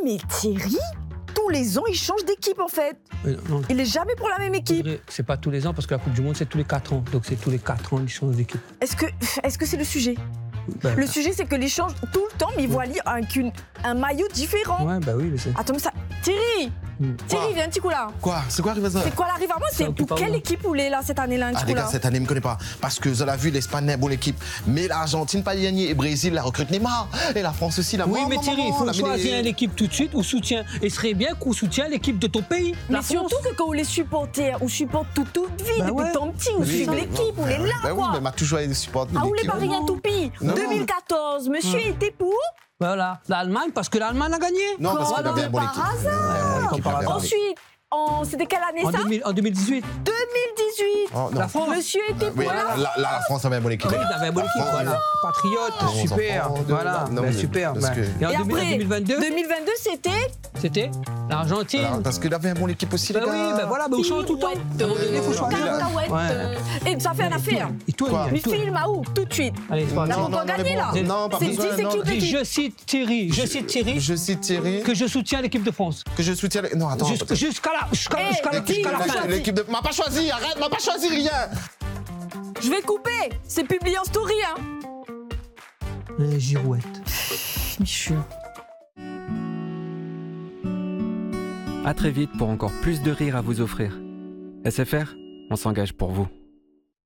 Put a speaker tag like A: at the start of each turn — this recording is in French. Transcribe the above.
A: mais Thierry, tous les ans, il change d'équipe en fait.
B: Non,
A: Il est jamais pour la même équipe.
B: c'est pas tous les ans parce que la Coupe du Monde c'est tous les 4 ans. Donc c'est tous les 4 ans qu'ils changent d'équipe.
A: Est-ce que c'est le sujet?
B: Ben,
A: Le sujet, c'est qu'il change tout le temps, mais il voit avec un maillot différent.
B: Ouais, bah oui, mais c'est.
A: Attends, mais ça. Thierry, viens un petit coup là.
C: Quoi? C'est quoi arrivé ça?
A: C'est quoi l'arrivée? C'est pour quelle équipe vous voulez là cette année-là un petit
C: Ah
A: coup
C: les gars,
A: là?
C: cette année, je ne connais pas. Parce que vous avez vu, l'Espagne est une bonne équipe. Mais l'Argentine, pas gagné. Et le Brésil, la recrute Neymar. Et la France aussi, la
B: Oui, mais Thierry, il faut choisir l'équipe tout de suite ou soutien. Et ce serait bien qu'on soutienne l'équipe de ton pays.
A: Mais surtout que quand vous les supportez, on supporte toute vie, depuis tant petit, on suit l'équipe, on est là
C: Bah oui,
A: quoi.
C: mais m'a toujours supporté
A: Ah, vous les
C: l'équipe.
A: pas rien tout pis.
C: Non.
A: 2014, monsieur était pour.
B: Voilà, l'Allemagne, parce que l'Allemagne a gagné.
C: Non, parce qu'il avait une bonne
A: par
C: équipe.
A: hasard.
C: L'équipe avait une bonne équipe.
A: Ensuite, c'était quelle année ça?
B: En 2018.
A: 2018.
C: Oh, non.
B: La France.
A: Monsieur était pour
C: Oui,
A: là.
C: la France avait une bonne équipe.
B: Oui, il avait une bonne équipe,
C: France,
B: voilà. Patriote,
C: Onze
B: super.
C: enfants,
B: Voilà,
C: non, mais
B: super.
C: parce que-
B: Et en
A: Et après,
B: 2022,
A: 2022, c'était
B: l'Argentine.
C: Alors, parce qu'il avait une bonne équipe aussi, les
B: Bah
C: gars.
B: oui, bah voilà, bah on change tout le temps. À un moment donné, il faut choisir.
A: Cacahuète.
B: Ouais.
A: Et ça fait une affaire.
B: Il tourne,
C: Quoi?
A: Mais filme à où? Tout de suite.
B: Allez, c'est pas
A: Là,
B: grave.
A: on va gagner là.
C: Non, pas
A: C'est
C: besoin,
A: dit,
C: non.
A: c'est qui
B: Je cite Thierry,
C: Je cite Thierry,
B: que je soutiens l'équipe de France.
C: que je soutiens... Non, attends.
B: Jusqu'à la fin.
C: L'équipe de... M'a pas choisi, arrête, m'a pas choisi rien.
A: Je vais couper. C'est publié en story, hein.
B: Girouette.
A: Michu.
D: À très vite pour encore plus de rire à vous offrir. SFR, on s'engage pour vous.